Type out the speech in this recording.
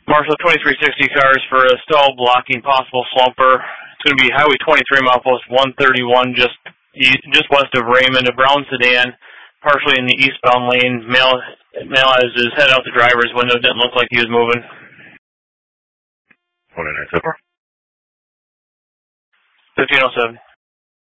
Marshall 2360 cars for a stall blocking possible slumper. It's going to be Highway 23, milepost 131, just west of Raymond. A brown sedan, partially in the eastbound lane. Male has his head out the driver's window. Didn't look like he was moving. 10974. 1507.